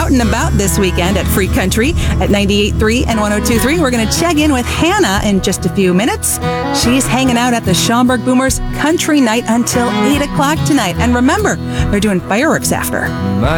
out and about this weekend at Free Country at 98.3 and 102.3. We're going to check in with Hannah in just a few minutes. She's hanging out at the Schaumburg Boomers Country Night until 8 o'clock tonight. And remember, they're doing fireworks after.